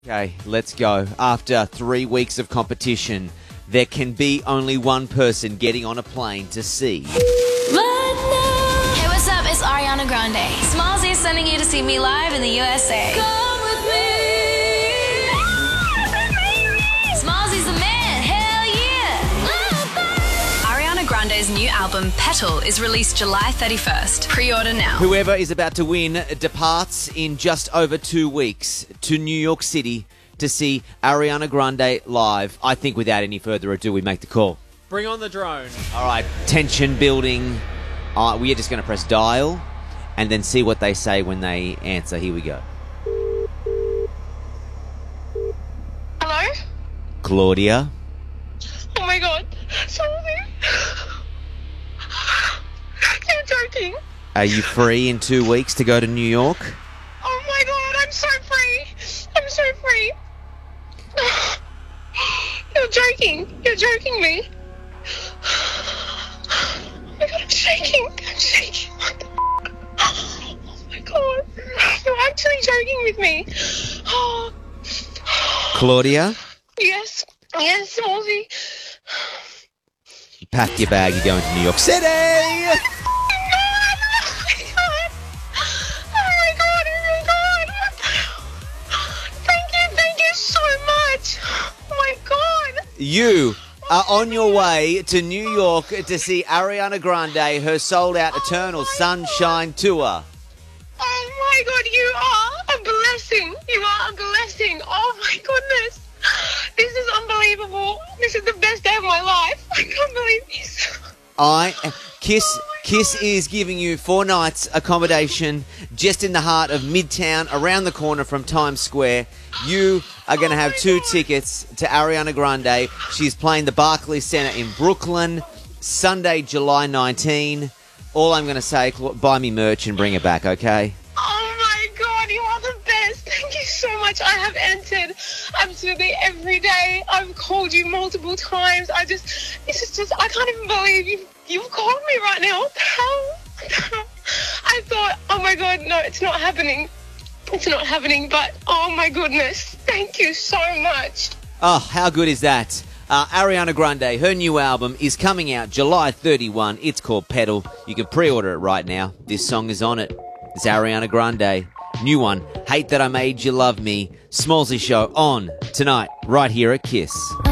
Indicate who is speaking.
Speaker 1: Okay, let's go. After 3 weeks of competition, there can be only one person getting on a plane to see.
Speaker 2: Hey, what's up? It's Ariana Grande. Smallzy is sending you to see me live in the USA. Come with me. Smallzy's the man. Hell yeah. Ariana Grande's new album, Petal, is released July 31st. Pre-order now.
Speaker 1: Whoever is about to win departs in just over 2 weeks to New York City to see Ariana Grande live. I think without any further ado, we make the call.
Speaker 3: Bring on the drone.
Speaker 1: All right, tension building. We are just going to press dial and then see what they say when they answer. Here we go.
Speaker 4: Hello?
Speaker 1: Claudia?
Speaker 4: Oh my god. Sorry. You're joking.
Speaker 1: Are you free in 2 weeks to go to New York?
Speaker 4: Oh my god, I'm so free. I'm so free. You're joking. You're joking me. Oh my god, I'm shaking. I'm shaking. What the Oh my god. You're actually joking with me. Oh.
Speaker 1: Claudia?
Speaker 4: Yes. Yes, Smallzy.
Speaker 1: Pack your bag, you're going to New York City! You are on your way to New York to see Ariana Grande, her sold-out Eternal Sunshine Tour.
Speaker 4: Oh my god, you are a blessing. You are a blessing. Oh my goodness. This is unbelievable. This is the best day of my life. I can't believe this.
Speaker 1: Kiss is giving you 4 nights accommodation just in the heart of Midtown, around the corner from Times Square. You are going to have 2 tickets to Ariana Grande. She's playing the Barclays Center in Brooklyn, Sunday, July 19. All I'm going to say, buy me merch and bring it back, okay?
Speaker 4: Oh my god, you are the best. Thank you so much. I have entered absolutely every day. I've called you multiple times. I can't even believe you've called me right now. What the hell? I thought, oh my god, no, it's not happening. It's not happening, but oh my goodness. Thank you so much.
Speaker 1: Oh, how good is that? Ariana Grande, her new album is coming out July 31. It's called Petal. You can pre-order it right now. This song is on it. It's Ariana Grande. New one, Hate That I Made You Love Me. Smallzy Show on tonight, right here at Kiss.